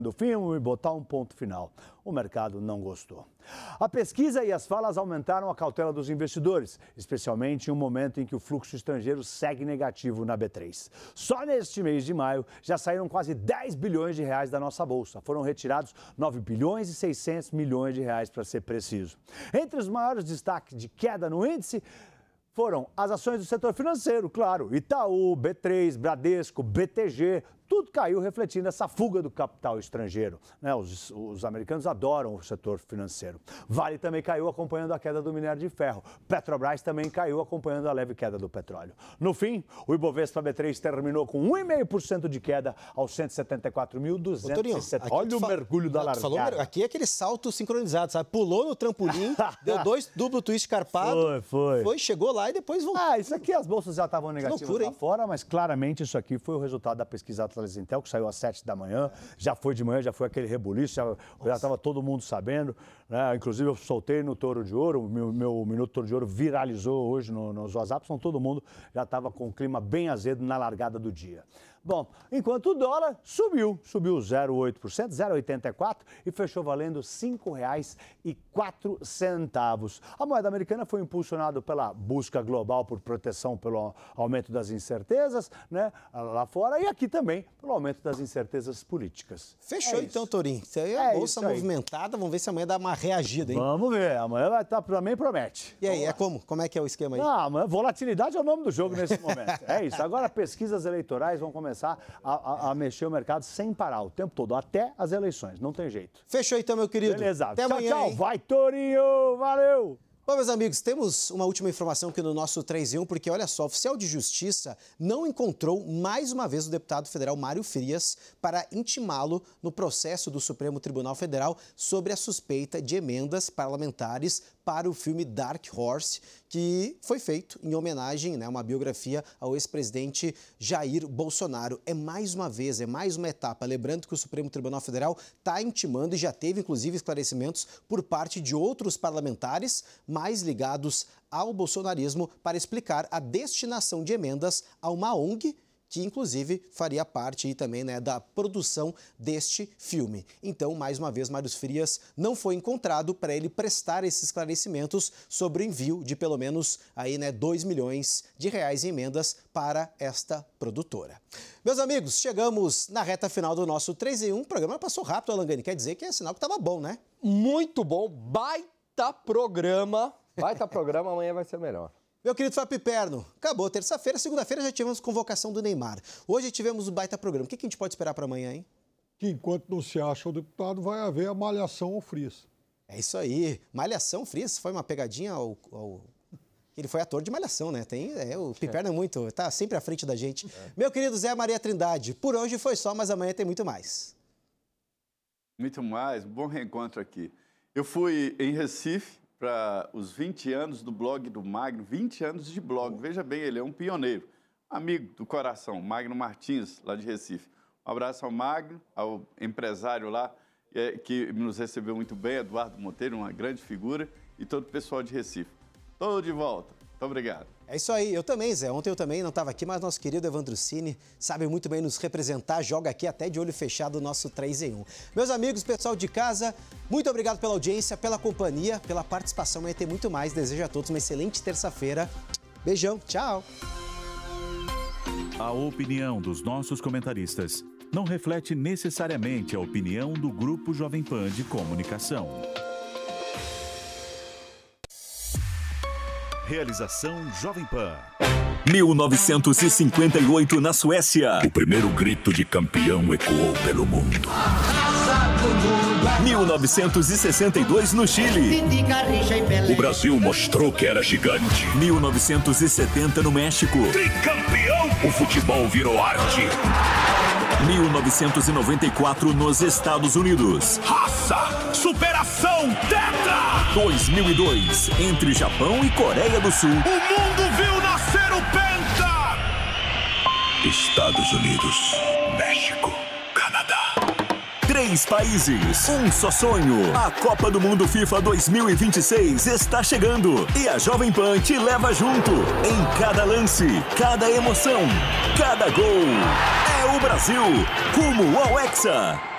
do filme e botar um ponto final. O mercado não gostou. A pesquisa e as falas aumentaram a cautela dos investidores, especialmente em um momento em que o fluxo estrangeiro segue negativo na B3. Só neste mês de maio já saíram quase 10 bilhões de reais da nossa bolsa. Foram retirados 9 bilhões e 600 milhões de reais, para ser preciso. Entre os maiores destaques de queda no índice foram as ações do setor financeiro, claro, Itaú, B3, Bradesco, BTG, tudo caiu refletindo essa fuga do capital estrangeiro. Os americanos adoram o setor financeiro. Vale também caiu acompanhando a queda do minério de ferro. Petrobras também caiu acompanhando a leve queda do petróleo. No fim, o Ibovespa B3 terminou com 1,5% de queda aos 174.270. Olha o mergulho da largada. Aqui é aquele salto sincronizado, sabe? Pulou no trampolim, deu 2 duplo twist carpado. Foi, chegou lá e depois voltou. Isso aqui as bolsas já estavam negativas lá fora, mas claramente isso aqui foi o resultado da pesquisa Intel, que saiu às 7 da manhã, já foi de manhã, já foi aquele rebuliço, já estava todo mundo sabendo, né? Inclusive eu soltei no Touro de Ouro, meu Minuto Touro de Ouro viralizou hoje nos WhatsApp, então todo mundo já estava com um clima bem azedo na largada do dia. Bom, enquanto o dólar subiu 0,8%, 0,84 e fechou valendo R$ 5,04. A moeda americana foi impulsionada pela busca global por proteção pelo aumento das incertezas, né, lá fora, e aqui também pelo aumento das incertezas políticas. Fechou então, Tourinho. Isso aí é bolsa movimentada, vamos ver se amanhã dá uma reagida, hein? Vamos ver, amanhã vai estar, também promete. E aí, como é que é o esquema aí? Amanhã, volatilidade é o nome do jogo nesse momento. É isso, agora pesquisas eleitorais vão começar a mexer o mercado sem parar o tempo todo, até as eleições, não tem jeito. Fechou então, meu querido. Beleza. Até amanhã, tchau. Hein? Vai, Tourinho. Valeu. Bom, meus amigos, temos uma última informação aqui no nosso 3 em 1, porque, olha só, o oficial de justiça não encontrou mais uma vez o deputado federal Mário Frias para intimá-lo no processo do Supremo Tribunal Federal sobre a suspeita de emendas parlamentares para o filme Dark Horse, que foi feito em homenagem, uma biografia ao ex-presidente Jair Bolsonaro. É mais uma vez, é mais uma etapa. Lembrando que o Supremo Tribunal Federal está intimando e já teve, inclusive, esclarecimentos por parte de outros parlamentares mais ligados ao bolsonarismo para explicar a destinação de emendas a uma ONG que, inclusive, faria parte aí também, da produção deste filme. Então, mais uma vez, Mário Frias não foi encontrado para ele prestar esses esclarecimentos sobre o envio de pelo menos aí, 2 milhões de reais em emendas para esta produtora. Meus amigos, chegamos na reta final do nosso 3 em 1. O programa passou rápido, Alan Gani. Quer dizer que é sinal que estava bom, né? Muito bom, baita programa, amanhã vai ser melhor. Meu querido Fábio Piperno, acabou terça-feira, segunda-feira já tivemos convocação do Neymar. Hoje tivemos um baita programa. O que a gente pode esperar para amanhã, hein? Que enquanto não se acha o deputado, vai haver a malhação ao Frias. É isso aí. Malhação, Frias, foi uma pegadinha ao... Ele foi ator de Malhação, né? O Piperno tá sempre à frente da gente. Meu querido Zé Maria Trindade, por hoje foi só, mas amanhã tem muito mais. Muito mais, bom reencontro aqui. Eu fui em Recife para os 20 anos do blog do Magno, 20 anos de blog. Veja bem, ele é um pioneiro, amigo do coração, Magno Martins, lá de Recife. Um abraço ao Magno, ao empresário lá, que nos recebeu muito bem, Eduardo Monteiro, uma grande figura, e todo o pessoal de Recife. Tô de volta. Muito obrigado. É isso aí, eu também, Zé. Ontem eu também não estava aqui, mas nosso querido Evandro Cini sabe muito bem nos representar, joga aqui até de olho fechado o nosso 3 em 1. Meus amigos, pessoal de casa, muito obrigado pela audiência, pela companhia, pela participação. Amanhã tem muito mais. Desejo a todos uma excelente terça-feira. Beijão, tchau. A opinião dos nossos comentaristas não reflete necessariamente a opinião do Grupo Jovem Pan de Comunicação. Realização Jovem Pan. 1958 na Suécia. O primeiro grito de campeão ecoou pelo mundo. 1962 no Chile. O Brasil mostrou que era gigante. 1970 no México. Tricampeão! O futebol virou arte. 1994 nos Estados Unidos. Raça! Superação! Tetra! 2002, entre Japão e Coreia do Sul. O mundo viu nascer o Penta! Estados Unidos, México, Canadá. 3 países, um só sonho. A Copa do Mundo FIFA 2026 está chegando e a Jovem Pan te leva junto. Em cada lance, cada emoção, cada gol. É o Brasil, rumo ao Hexa.